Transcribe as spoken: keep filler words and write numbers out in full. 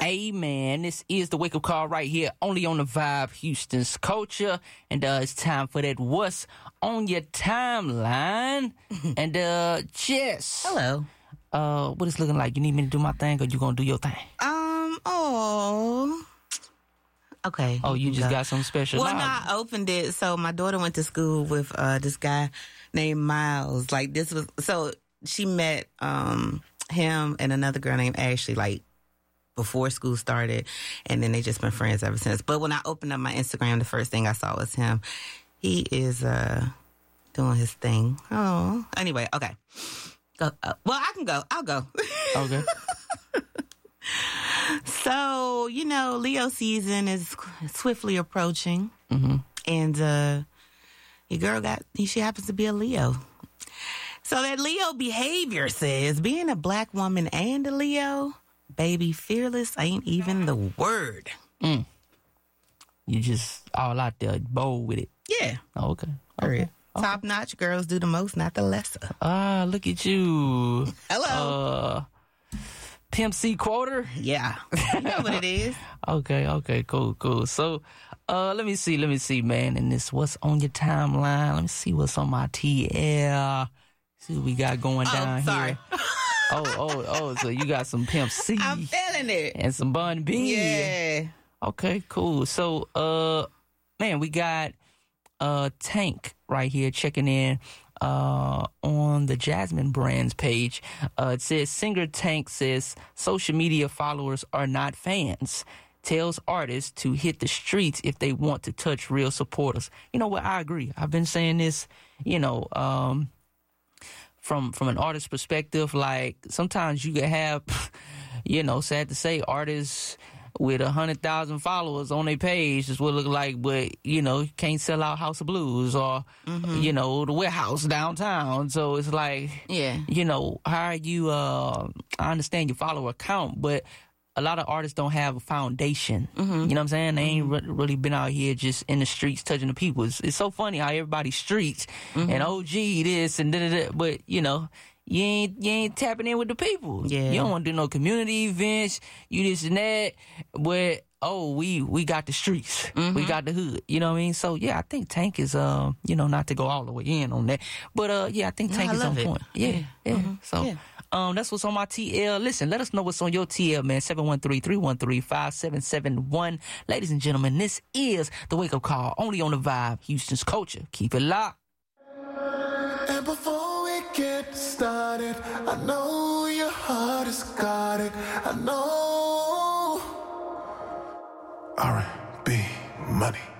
Hey, man, this is the wake-up call right here, only on the Vibe, Houston's Culture. And uh, it's time for that What's on Your Timeline. And, uh, Jess. Hello. Uh, what is looking like? You need me to do my thing, or you gonna do your thing? Um, oh. Okay. Oh, you, you just go. got something special? Well, no, I opened it. So my daughter went to school with uh, this guy named Miles. Like, this was, so she met um, him and another girl named Ashley, like, before school started, and then they just been friends ever since. But when I opened up my Instagram, the first thing I saw was him. He is uh doing his thing. Oh, anyway, okay. Go. Uh, well, I can go. I'll go. Okay. So, you know, Leo season is swiftly approaching, mm-hmm. and uh, your girl got she happens to be a Leo. So that Leo behavior says being a black woman and a Leo. Baby, fearless ain't even the word. Mm. You just all out there, bold with it. Yeah. Oh, okay. Okay. okay. Top notch girls do the most, not the lesser. Ah, look at you. Hello. Uh, Pimp C Quoter? Yeah. You know what it is. Okay, okay, cool, cool. So, uh, let me see, let me see, man. And this, what's on your timeline? Let me see what's on my T L. See what we got going oh, down sorry. here. Oh, oh, oh, so you got some Pimp C. I'm feeling it. And some Bun B. Yeah. Okay, cool. So, uh, man, we got uh Tank right here checking in uh on the Jasmine Brands page. Uh, it says, singer Tank says social media followers are not fans. Tells artists to hit the streets if they want to touch real supporters. You know what? I agree. I've been saying this, you know, um, From from an artist perspective, like sometimes you can have, you know, sad to say, artists with a hundred thousand followers on their page is what it look like, but you know, you can't sell out House of Blues or mm-hmm. you know, the warehouse downtown. So it's like, yeah, you know, how are you? Uh, I understand your follower count, but a lot of artists don't have a foundation. Mm-hmm. You know what I'm saying? They ain't mm-hmm. re- really been out here just in the streets touching the people. It's, it's so funny how everybody's streets mm-hmm. and O G this and da da da. But you know, you ain't you ain't tapping in with the people. Yeah. You don't want to do no community events. You this and that. But oh, we we got the streets. Mm-hmm. We got the hood. You know what I mean? So yeah, I think Tank is um you know, not to go all the way in on that, but uh yeah, I think Tank no, I is on it. point. Yeah, yeah. yeah. Mm-hmm. So. Yeah. Um, that's what's on my T L. Listen, let us know what's on your T L, man. seven one three, three one three, five seven seven one. Ladies and gentlemen, this is the Wake Up Call, only on the Vibe, Houston's Culture. Keep it locked. And before we get started, I know your heart has got it. I know. R and B money.